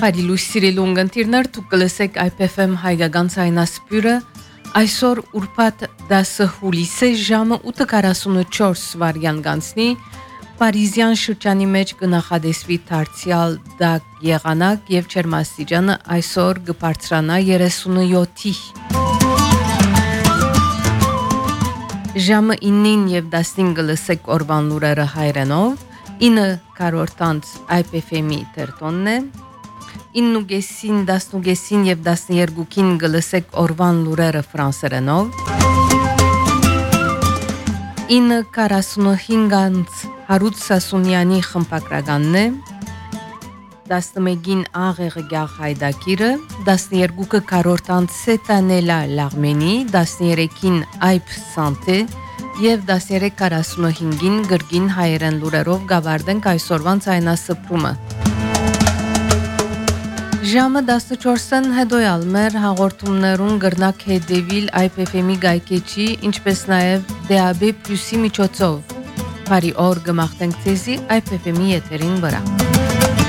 Փարիլուս սիրելի ունգընտիրներ, դուք կլսեք IPFM հայկական ցայնասպյուրը այսօր ուրբաթ 10 հուլիսի ժամը 8:44 վարյան գանցնի Պարիզյան շրջանի մեջ կնախադեсվի դարձյալ դակ եղանակ եւ ջերմաստիճանը այսօր կբարձրանա 37-ի ժամը 9-ին եւ 10-ին կլսեք օրվան լուրերը հայերենով 9:40 IPFM-ի տերտոնն է 9:10, 10:10 եւ 12-ին կլսեք օրվան լուրերը ֆրանսերենով 9:45 Հարութ Սասունյանի խմբագրականն է 11-ին Աղեղը գաղ հայդակիրը 12:40 Սետանելա Լարմենի 13-ին Այբ Սանտե եւ 13:45-ին գրգին հայերեն լուրերով գավարդենք այսօրվան ցայնասպրումը Ժամը 14-ն հետոյալ մեր հաղորդումներուն գրնակ հետևիլ IPFM-ի գայքեչի, ինչպես նաև DAB+-ի միջոցով։ Բարի օր գմախտենք ձեզի IPFM-ի եթերին վրա։